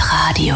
Radio.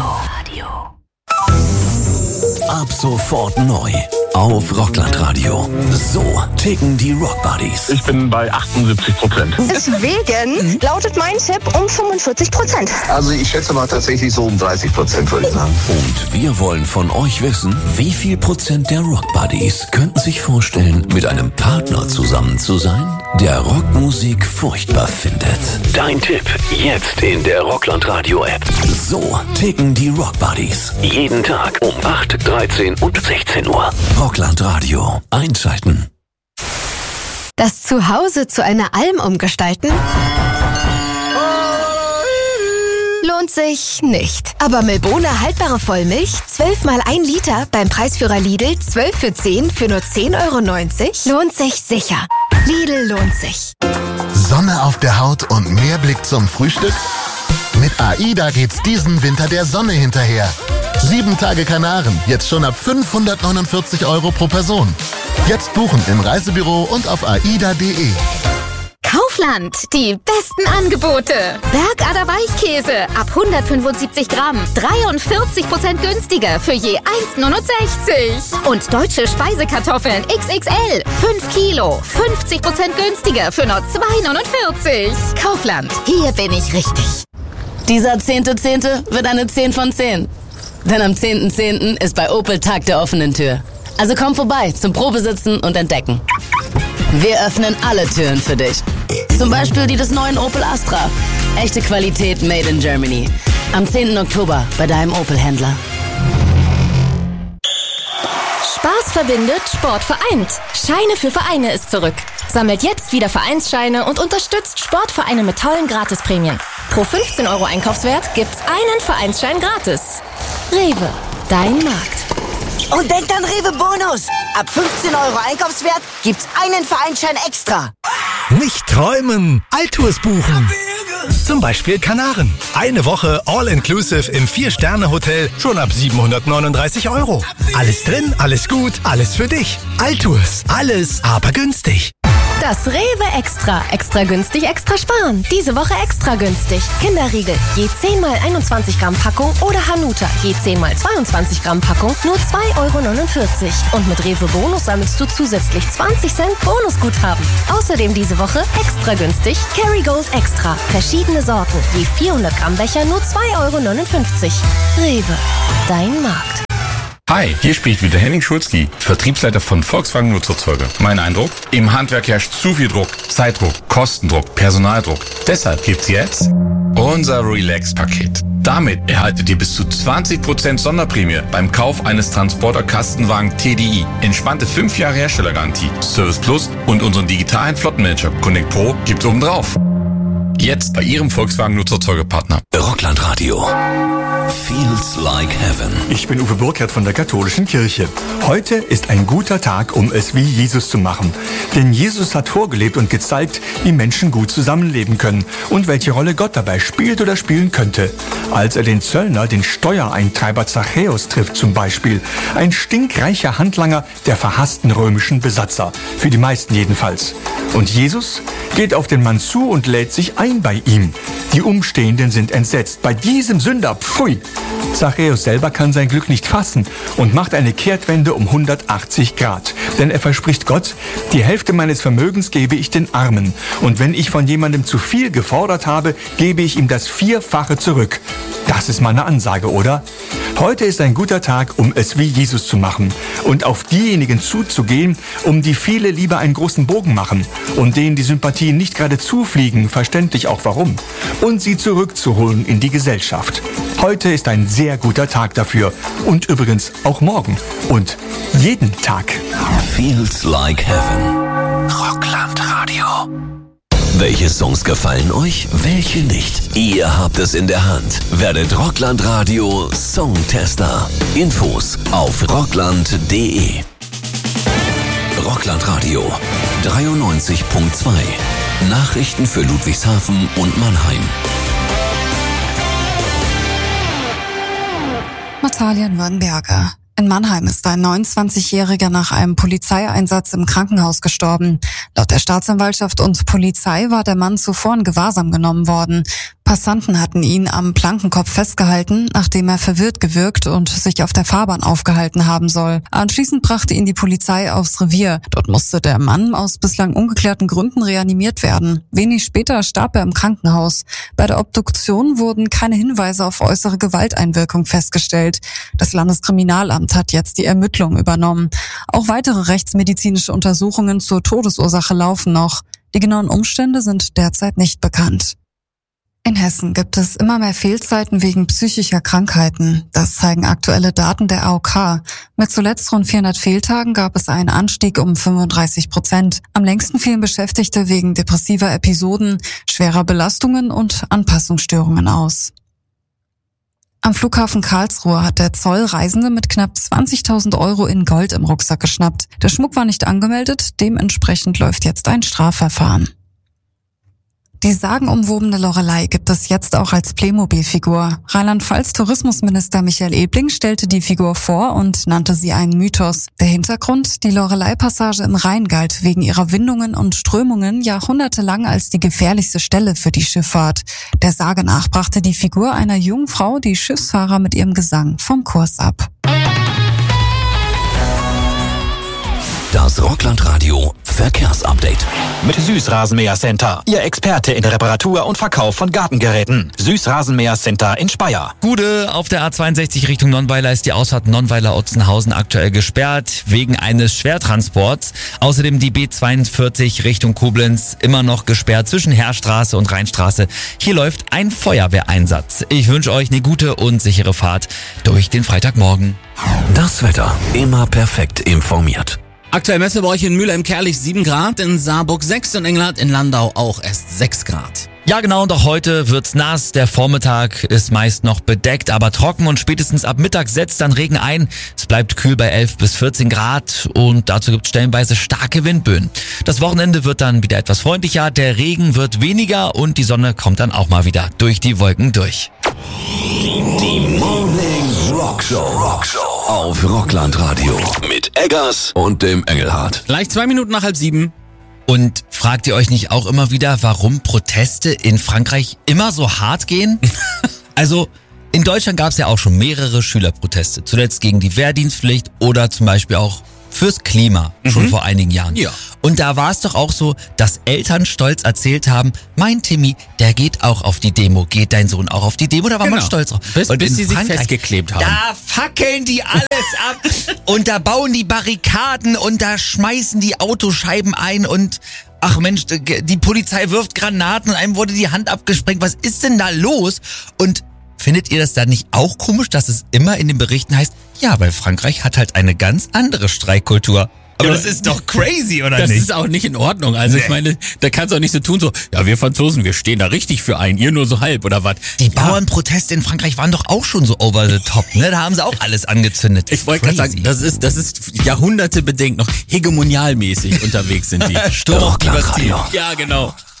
Ab sofort neu auf Rockland Radio. So ticken die Rock Buddies. Ich bin bei 78%. Deswegen lautet mein Tipp um 45%. Also ich schätze mal tatsächlich so um 30%, würde ich sagen. Und wir wollen von euch wissen, wie viel Prozent der Rock Buddies könnten sich vorstellen, mit einem Partner zusammen zu sein, der Rockmusik furchtbar findet. Dein Tipp jetzt in der Rockland Radio App. So ticken die Rock Buddies. Jeden Tag um 8, 13 und 16 Uhr. Rockland Radio. Einschalten. Das Zuhause zu einer Alm umgestalten? Lohnt sich nicht. Aber Milbona haltbare Vollmilch, 12 mal 1 Liter beim Preisführer Lidl, 12 für 10 für nur 10,90 €, lohnt sich sicher. Lidl lohnt sich. Sonne auf der Haut und mehr Blick zum Frühstück? Mit AIDA geht's diesen Winter der Sonne hinterher. 7 Tage Kanaren, jetzt schon ab 549 € pro Person. Jetzt buchen im Reisebüro und auf aida.de. Kaufland, die besten Angebote. Bergader Weichkäse ab 175 Gramm, 43% günstiger für je 1,69 €. Und deutsche Speisekartoffeln XXL, 5 Kilo, 50% günstiger für nur 2,49 €. Kaufland, hier bin ich richtig. Dieser 10.10. wird eine 10 von 10. Denn am 10.10. ist bei Opel Tag der offenen Tür. Also komm vorbei zum Probesitzen und Entdecken. Wir öffnen alle Türen für dich. Zum Beispiel die des neuen Opel Astra. Echte Qualität made in Germany. Am 10. Oktober bei deinem Opel-Händler. Spaß verbindet, Sport vereint. Scheine für Vereine ist zurück. Sammelt jetzt wieder Vereinsscheine und unterstützt Sportvereine mit tollen Gratisprämien. Pro 15 € Einkaufswert gibt's einen Vereinsschein gratis. Rewe, dein Markt. Und denkt an Rewe Bonus. Ab 15 € Einkaufswert gibt's einen Vereinsschein extra. Nicht träumen, Altours buchen. Zum Beispiel Kanaren. Eine Woche All-Inclusive im 4-Sterne-Hotel schon ab 739 €. Alles drin, alles gut, alles für dich. Altours, alles aber günstig. Das Rewe Extra. Extra günstig, extra sparen. Diese Woche extra günstig. Kinderriegel. Je 10 mal 21 Gramm Packung oder Hanuta. Je 10 mal 22 Gramm Packung. Nur 2,49 €. Und mit Rewe Bonus sammelst du zusätzlich 20 Cent Bonusguthaben. Außerdem diese Woche extra günstig. Kerrygold Extra. Verschiedene Sorten. Je 400 Gramm Becher nur 2,59 €. Rewe. Dein Markt. Hi, hier spricht wieder Henning Schulzki, Vertriebsleiter von Volkswagen Nutzerzeuger. Mein Eindruck? Im Handwerk herrscht zu viel Druck, Zeitdruck, Kostendruck, Personaldruck. Deshalb gibt's jetzt unser Relax-Paket. Damit erhaltet ihr bis zu 20% Sonderprämie beim Kauf eines Transporter-Kastenwagen TDI. Entspannte 5 Jahre Herstellergarantie, Service Plus und unseren digitalen Flottenmanager Connect Pro gibt's obendrauf. Jetzt bei Ihrem Volkswagen Nutzerzeugerpartner. Rockland Radio. Feels like heaven. Ich bin Uwe Burkhardt von der Katholischen Kirche. Heute ist ein guter Tag, um es wie Jesus zu machen. Denn Jesus hat vorgelebt und gezeigt, wie Menschen gut zusammenleben können und welche Rolle Gott dabei spielt oder spielen könnte. Als er den Zöllner, den Steuereintreiber Zachäus trifft zum Beispiel, ein stinkreicher Handlanger der verhassten römischen Besatzer, für die meisten jedenfalls. Und Jesus geht auf den Mann zu und lädt sich ein bei ihm. Die Umstehenden sind entsetzt. Bei diesem Sünder, pfui! Zachäus selber kann sein Glück nicht fassen und macht eine Kehrtwende um 180 Grad. Denn er verspricht Gott, die Hälfte meines Vermögens gebe ich den Armen. Und wenn ich von jemandem zu viel gefordert habe, gebe ich ihm das 4-fache zurück. Das ist meine Ansage, oder? Heute ist ein guter Tag, um es wie Jesus zu machen und auf diejenigen zuzugehen, um die viele lieber einen großen Bogen machen und denen die Sympathien nicht gerade zufliegen, verständlich auch warum, und sie zurückzuholen in die Gesellschaft. Heute ist ein sehr guter Tag dafür und übrigens auch morgen und jeden Tag. Feels like heaven. Rockland Radio. Welche Songs gefallen euch? Welche nicht? Ihr habt es in der Hand. Werdet Rockland Radio Songtester. Infos auf rockland.de. Rockland Radio 93.2. Nachrichten für Ludwigshafen und Mannheim. Natalia Nürnberger. In Mannheim ist ein 29-Jähriger nach einem Polizeieinsatz im Krankenhaus gestorben. Laut der Staatsanwaltschaft und Polizei war der Mann zuvor in Gewahrsam genommen worden. Passanten hatten ihn am Plankenkopf festgehalten, nachdem er verwirrt gewirkt und sich auf der Fahrbahn aufgehalten haben soll. Anschließend brachte ihn die Polizei aufs Revier. Dort musste der Mann aus bislang ungeklärten Gründen reanimiert werden. Wenig später starb er im Krankenhaus. Bei der Obduktion wurden keine Hinweise auf äußere Gewalteinwirkung festgestellt. Das Landeskriminalamt hat jetzt die Ermittlung übernommen. Auch weitere rechtsmedizinische Untersuchungen zur Todesursache laufen noch. Die genauen Umstände sind derzeit nicht bekannt. In Hessen gibt es immer mehr Fehlzeiten wegen psychischer Krankheiten. Das zeigen aktuelle Daten der AOK. Mit zuletzt rund 400 Fehltagen gab es einen Anstieg um 35%. Am längsten fehlen Beschäftigte wegen depressiver Episoden, schwerer Belastungen und Anpassungsstörungen aus. Am Flughafen Karlsruhe hat der Zoll Reisende mit knapp 20.000 Euro in Gold im Rucksack geschnappt. Der Schmuck war nicht angemeldet, dementsprechend läuft jetzt ein Strafverfahren. Die sagenumwobene Loreley gibt es jetzt auch als Playmobil-Figur. Rheinland-Pfalz Tourismusminister Michael Ebling stellte die Figur vor und nannte sie einen Mythos. Der Hintergrund: Die Loreley-Passage im Rhein galt wegen ihrer Windungen und Strömungen jahrhundertelang als die gefährlichste Stelle für die Schifffahrt. Der Sage nach brachte die Figur einer jungen Frau die Schiffsfahrer mit ihrem Gesang vom Kurs ab. Das Rockland-Radio Verkehrsupdate. Mit Süßrasenmäher Center. Ihr Experte in Reparatur und Verkauf von Gartengeräten. Süßrasenmäher Center in Speyer. Gude, auf der A62 Richtung Nonnweiler ist die Ausfahrt Nonnweiler-Otzenhausen aktuell gesperrt wegen eines Schwertransports. Außerdem die B42 Richtung Koblenz immer noch gesperrt zwischen Heerstraße und Rheinstraße. Hier läuft ein Feuerwehreinsatz. Ich wünsche euch eine gute und sichere Fahrt durch den Freitagmorgen. Das Wetter immer perfekt informiert. Aktuell messen wir bei euch in Mülheim-Kerlich 7 Grad, in Saarburg 6 und Engelhardt in Landau auch erst 6 Grad. Ja genau, und auch heute wird's nass. Der Vormittag ist meist noch bedeckt, aber trocken und spätestens ab Mittag setzt dann Regen ein. Es bleibt kühl bei 11 bis 14 Grad und dazu gibt's stellenweise starke Windböen. Das Wochenende wird dann wieder etwas freundlicher, der Regen wird weniger und die Sonne kommt dann auch mal wieder durch die Wolken durch. Die Morning Rockshow auf Rockland Radio mit Eggers und dem Engelhardt. Gleich 2 Minuten nach 6:30. Und fragt ihr euch nicht auch immer wieder, warum Proteste in Frankreich immer so hart gehen? Also in Deutschland gab es ja auch schon mehrere Schülerproteste. Zuletzt gegen die Wehrdienstpflicht oder zum Beispiel auch fürs Klima, schon vor einigen Jahren. Ja. Und da war es doch auch so, dass Eltern stolz erzählt haben, mein Timmy, der geht auch auf die Demo. Geht dein Sohn auch auf die Demo? Da war man stolz drauf. Bis sie sich festgeklebt haben. Da fackeln die alles ab und da bauen die Barrikaden und da schmeißen die Autoscheiben ein und ach Mensch, die Polizei wirft Granaten und einem wurde die Hand abgesprengt. Was ist denn da los? Und findet ihr das da nicht auch komisch, dass es immer in den Berichten heißt, ja, weil Frankreich hat halt eine ganz andere Streikkultur. Aber das ist doch crazy, oder nicht? Das ist auch nicht in Ordnung. Also ich meine, da kannst du auch nicht so tun, so, ja, wir Franzosen, wir stehen da richtig für ein, ihr nur so halb, oder was? Die Bauernproteste in Frankreich waren doch auch schon so over the top, ne? Da haben sie auch alles angezündet. Ich wollte gerade sagen, das ist jahrhundertebedingt noch hegemonialmäßig unterwegs sind die. Rockland Radio. Ja, genau.